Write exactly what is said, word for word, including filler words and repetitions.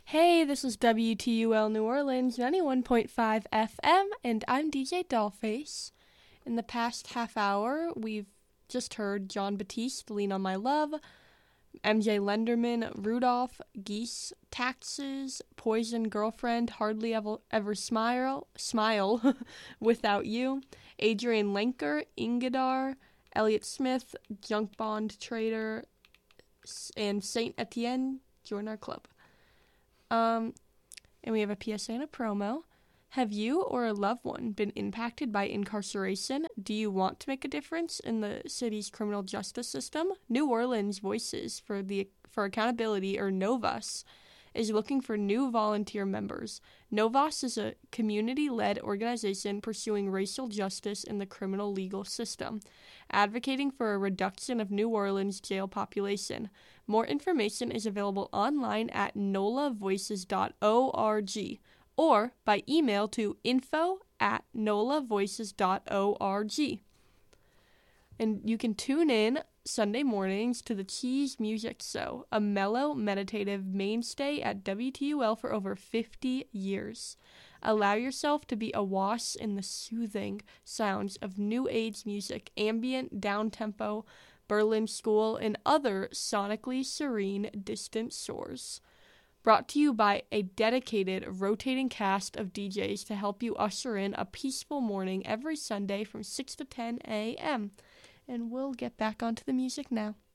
Hey, this is W T U L New Orleans ninety-one point five F M, and I'm D J Dollface. In the past half hour, we've just heard John Batiste, Lean on My Love, M J Lenderman, Rudolph, Geese, Taxes, Poison Girlfriend, Hardly Ever, ever Smile, Smile Without You, Adrian Lenker, Ingadar, Elliott Smith, Junk Bond Trader, and Saint Etienne. Join our club. Um, and we have a P S A and a promo. Have you or a loved one been impacted by incarceration? Do you want to make a difference in the city's criminal justice system? New Orleans Voices for the for Accountability, or NOVAS, is looking for new volunteer members. NOVAS is a community-led organization pursuing racial justice in the criminal legal system, advocating for a reduction of New Orleans jail population. More information is available online at nola voices dot org or by email to info at nola voices dot org. And you can tune in Sunday mornings to the Cheese Music Show, a mellow, meditative mainstay at W T U L for over fifty years. Allow yourself to be awash in the soothing sounds of new age music, ambient, down-tempo, Berlin School, and other sonically serene distant shores. Brought to you by a dedicated, rotating cast of D Js to help you usher in a peaceful morning every Sunday from six to ten a.m. And we'll get back onto the music now.